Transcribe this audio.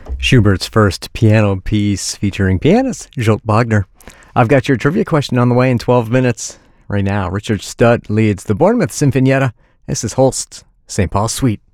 Schubert's first piano piece featuring pianist Zsolt Bogner. I've got your trivia question on the way in 12 minutes. Right now, Richard Studd leads the Bournemouth Sinfonietta. This is Holst's St. Paul Suite.